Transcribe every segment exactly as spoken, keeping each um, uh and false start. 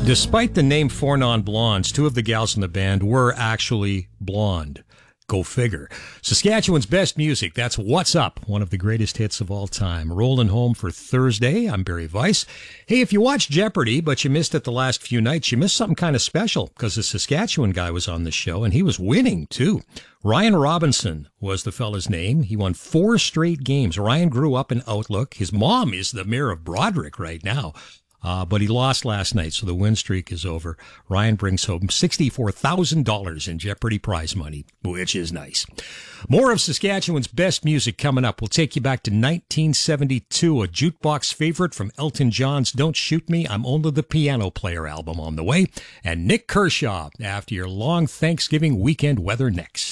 Despite the name Four Non-Blondes, two of the gals in the band were actually blonde. Go figure. Saskatchewan's best music. That's What's Up, one of the greatest hits of all time. Rolling home for Thursday. I'm Barry Weiss. Hey, if you watched Jeopardy, but you missed it the last few nights, you missed something kind of special because a Saskatchewan guy was on the show and he was winning too. Ryan Robinson was the fella's name. He won four straight games. Ryan grew up in Outlook. His mom is the mayor of Broderick right now. Uh, but he lost last night, so the win streak is over. Ryan brings home sixty-four thousand dollars in Jeopardy prize money, which is nice. More of Saskatchewan's best music coming up. We'll take you back to nineteen seventy-two, a jukebox favorite from Elton John's Don't Shoot Me, I'm Only the Piano Player album on the way, and Nick Kershaw after your long Thanksgiving weekend weather next.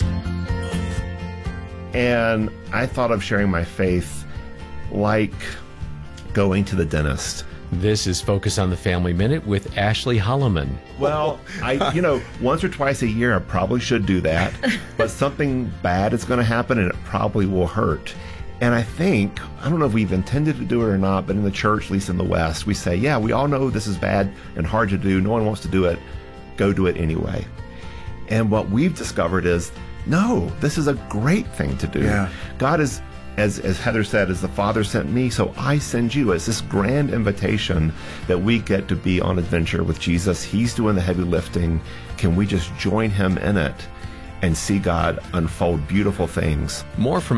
And I thought of sharing my faith like going to the dentist. This is Focus on the Family Minute with Ashley Holloman. Well, I, you know, once or twice a year, I probably should do that, but something bad is going to happen and it probably will hurt. And I think, I don't know if we've intended to do it or not, but in the church, at least in the West, we say, yeah, we all know this is bad and hard to do. No one wants to do it. Go do it anyway. And what we've discovered is, no, this is a great thing to do. Yeah. God is, as, as Heather said, as the Father sent me, so I send you. It's this grand invitation that we get to be on adventure with Jesus. He's doing the heavy lifting. Can we just join him in it and see God unfold beautiful things? More from